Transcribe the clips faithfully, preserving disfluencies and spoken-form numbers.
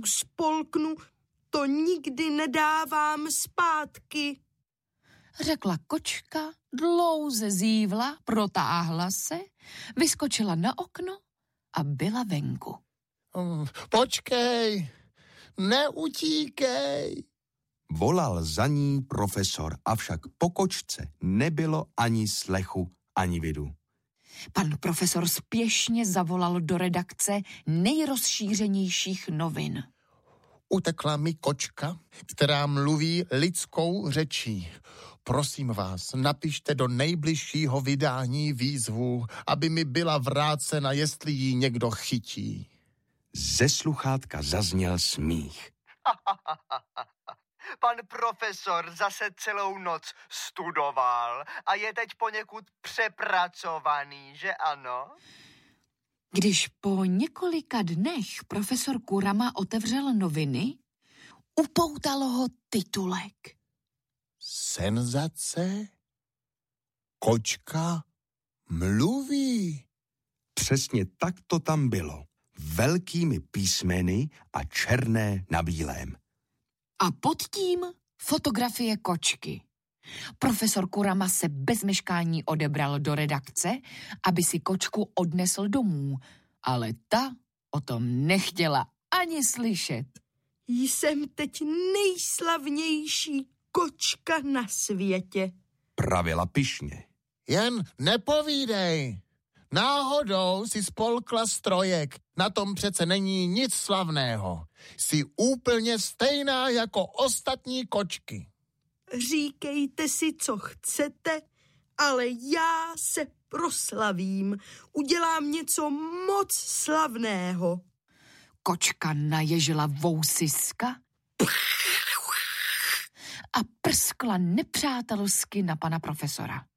jednou spolknu, to nikdy nedávám zpátky. Řekla kočka, dlouze zívla, protáhla se, vyskočila na okno a byla venku. Počkej, neutíkej. Volal za ní profesor, avšak po kočce nebylo ani slechu, ani vidu. Pan profesor spěšně zavolal do redakce nejrozšířenějších novin. Utekla mi kočka, která mluví lidskou řečí. Prosím vás, napište do nejbližšího vydání výzvu, aby mi byla vrácena, jestli ji někdo chytí. Ze sluchátka zazněl smích. Pan profesor zase celou noc studoval a je teď poněkud přepracovaný, že ano? Když po několika dnech profesor Kurama otevřel noviny, upoutalo ho titulek. Senzace? Kočka mluví. Přesně tak to tam bylo. Velkými písmeny a černé na bílém. A pod tím fotografie kočky. Profesor Kurama se bez meškání odebral do redakce, aby si kočku odnesl domů, ale ta o tom nechtěla ani slyšet. Jsem teď nejslavnější kočka na světě. Pravila pyšně. Jen nepovídej. Náhodou si spolkla strojek. Na tom přece není nic slavného. Jsi úplně stejná jako ostatní kočky. Říkejte si, co chcete, ale já se proslavím. Udělám něco moc slavného. Kočka naježila vousiska a prskla nepřátelsky na pana profesora.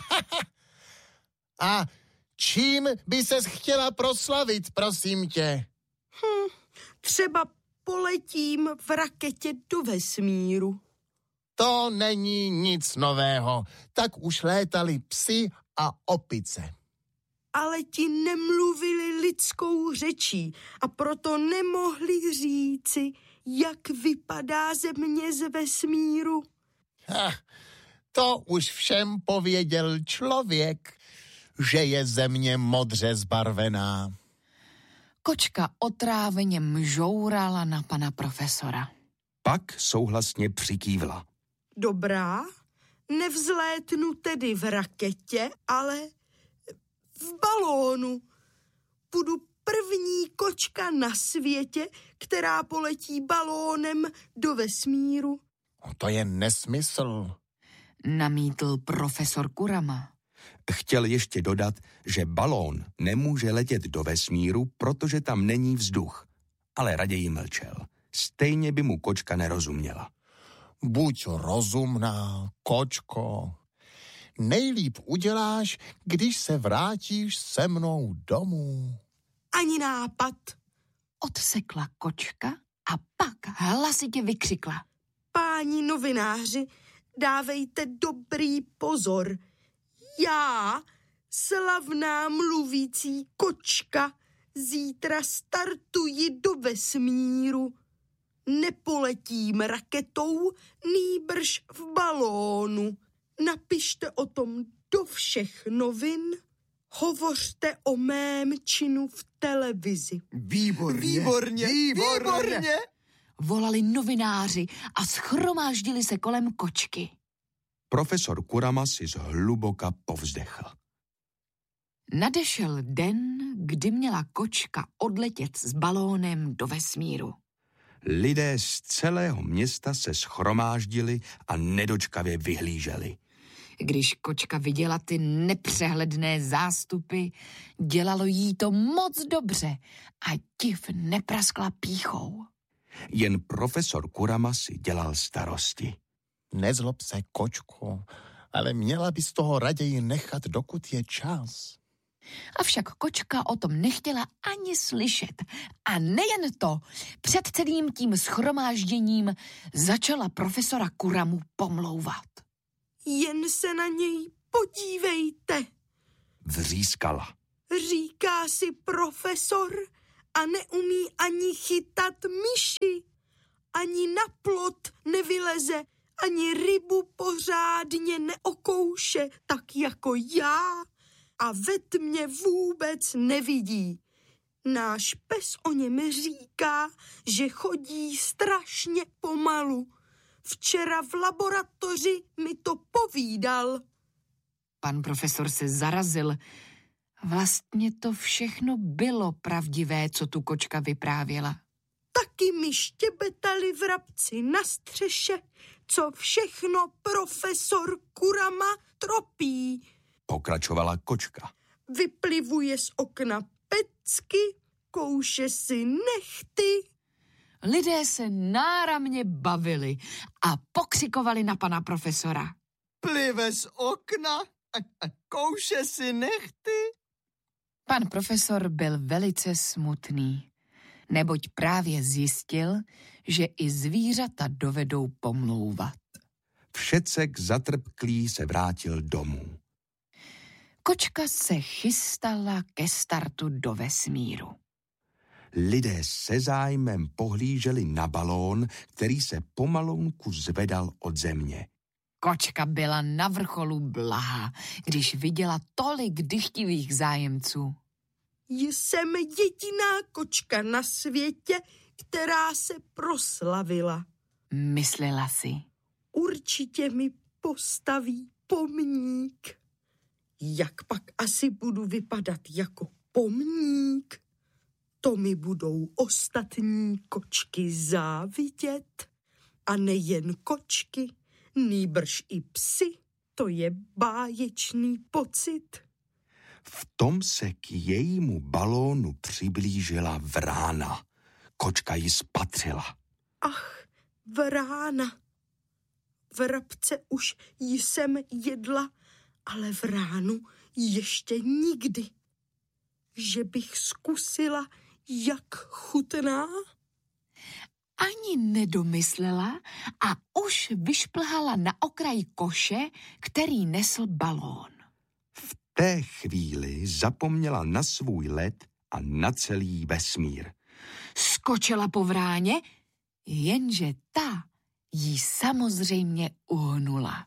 A čím by ses chtěla proslavit, prosím tě? Hm, třeba poletím v raketě do vesmíru. To není nic nového. Tak už létali psi a opice. Ale ti nemluvili lidskou řečí a proto nemohli říci, jak vypadá země z vesmíru. Ha, to už všem pověděl člověk, že je země modře zbarvená. Kočka otráveně mžourala na pana profesora. Pak souhlasně přikývla. Dobrá, nevzlétnu tedy v raketě, ale v balónu. Budu první kočka na světě, která poletí balónem do vesmíru. To je nesmysl, namítl profesor Kurama. Chtěl ještě dodat, že balón nemůže letět do vesmíru, protože tam není vzduch. Ale raději mlčel. Stejně by mu kočka nerozuměla. Buď rozumná, kočko. Nejlíp uděláš, když se vrátíš se mnou domů. Ani nápad. Odsekla kočka a pak hlasitě vykřikla. Páni novináři, dávejte dobrý pozor. Já, slavná mluvící kočka, zítra startuji do vesmíru. Nepoletím raketou, nýbrž v balónu. Napište o tom do všech novin. Hovořte o mém činu v televizi. Výborně, výborně, výborně. výborně. Volali novináři a shromáždili se kolem kočky. Profesor Kurama si zhluboka povzdechl. Nadešel den, kdy měla kočka odletět s balónem do vesmíru. Lidé z celého města se shromáždili a nedočkavě vyhlíželi. Když kočka viděla ty nepřehledné zástupy, dělalo jí to moc dobře a div nepraskla pýchou. Jen profesor Kurama si dělal starosti. Nezlob se, kočko, ale měla by z toho raději nechat, dokud je čas. Avšak kočka o tom nechtěla ani slyšet. A nejen to, před celým tím shromážděním začala profesora Kuramu pomlouvat. Jen se na něj podívejte, Vřískala. říká si profesor a neumí ani chytat myši. Ani na plot nevyleze, ani rybu pořádně neokouše, tak jako já. A ve tmě vůbec nevidí. Náš pes o něm říká, že chodí strašně pomalu. Včera v laboratoři mi to povídal. Pan profesor se zarazil. Vlastně to všechno bylo pravdivé, co tu kočka vyprávěla. Taky mi štěbetali vrabci na střeše, co všechno profesor Kurama tropí. Pokračovala kočka. Vyplivuje z okna pecky, kouše si nechty. Lidé se náramně bavili a pokřikovali na pana profesora. Plive z okna a, a kouše si nechty. Pan profesor byl velice smutný, neboť právě zjistil, že i zvířata dovedou pomlouvat. Všecek zatrpklý se vrátil domů. Kočka se chystala ke startu do vesmíru. Lidé se zájmem pohlíželi na balón, který se pomalounku zvedal od země. Kočka byla na vrcholu blaha, když viděla tolik dychtivých zájemců. Jsem jediná kočka na světě, která se proslavila. Myslela si. Určitě mi postaví pomník. Jak pak asi budu vypadat jako pomník? To mi budou ostatní kočky závidět. A nejen kočky, nýbrž i psy. To je báječný pocit. V tom se k jejímu balónu přiblížila vrána. Kočka ji spatřila. Ach, vrána. Vrabce už jsem jedla, ale vránu ještě nikdy. Že bych zkusila, jak chutná? Ani nedomyslela a už vyšplhala na okraj koše, který nesl balón. V té chvíli zapomněla na svůj let a na celý vesmír. Skočila po vráně, jenže ta jí samozřejmě uhnula.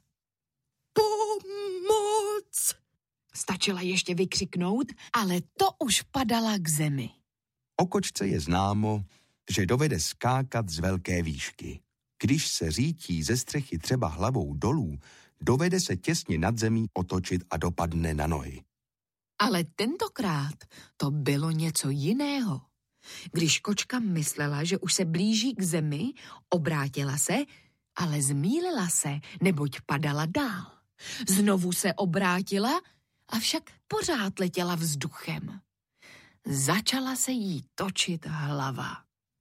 Pomoc! Stačila ještě vykřiknout, ale to už padala k zemi. O kočce je známo, že dovede skákat z velké výšky. Když se řítí ze střechy třeba hlavou dolů, dovede se těsně nad zemí otočit a dopadne na nohy. Ale tentokrát to bylo něco jiného. Když kočka myslela, že už se blíží k zemi, obrátila se, ale zmýlila se, neboť padala dál. Znovu se obrátila, avšak pořád letěla vzduchem. Začala se jí točit hlava.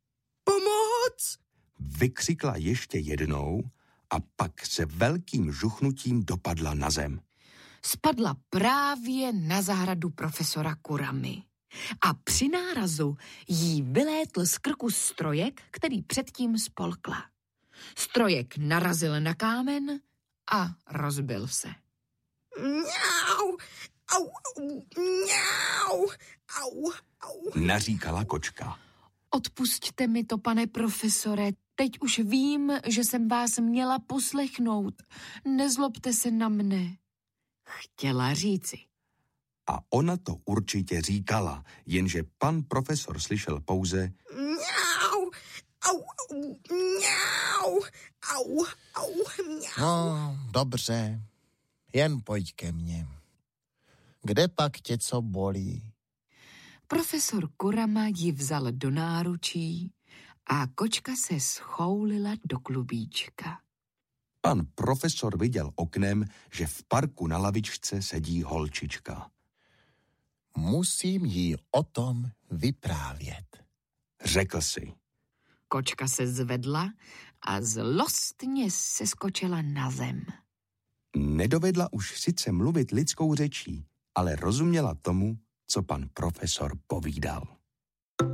Pomoc! Vykřikla ještě jednou a pak se velkým žuchnutím dopadla na zem. Spadla právě na zahradu profesora Kuramy. A při nárazu jí vylétl z krku strojek, který předtím spolkla. Strojek narazil na kámen a rozbil se. Mňau, au, au, mňau, au, au. Naříkala kočka. Odpusťte mi to, pane profesore, teď už vím, že jsem vás měla poslechnout. Nezlobte se na mne. Chtěla říci. A ona to určitě říkala, jenže pan profesor slyšel pouze Mňau, au, au, mňau, au, au, mňau. No, dobře, jen pojď ke mně. Kde pak tě co bolí? Profesor Kurama ji vzal do náručí a kočka se schoulila do klubíčka. Pan profesor viděl oknem, že v parku na lavičce sedí holčička. Musím jí o tom vyprávět, Řekl si. Kočka se zvedla a zlostně seskočila na zem. Nedovedla už sice mluvit lidskou řečí, ale rozuměla tomu, co pan profesor povídal.